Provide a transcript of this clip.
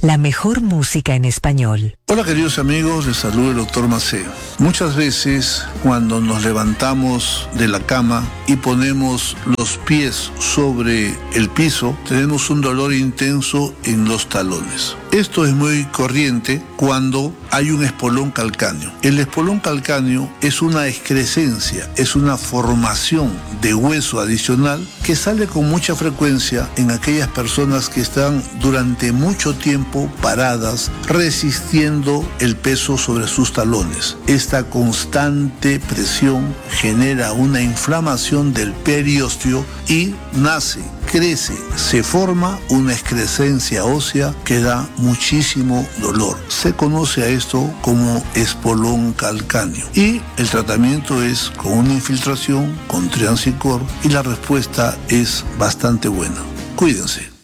la mejor música en español. Hola queridos amigos, les saluda el Dr. Maceo. Muchas veces cuando nos levantamos de la cama y ponemos los pies sobre el piso, tenemos un dolor intenso en los talones. Esto es muy corriente cuando hay un espolón calcáneo. El espolón calcáneo es una excrescencia, es una formación de hueso adicional que sale con mucha frecuencia en aquellas personas que están durante mucho tiempo paradas, resistiendo el peso sobre sus talones. Esta constante presión genera una inflamación del periósteo y crece, se forma una excrescencia ósea que da muchísimo dolor. Se conoce a esto como espolón calcáneo y el tratamiento es con una infiltración con Triancicor y la respuesta es bastante buena. Cuídense.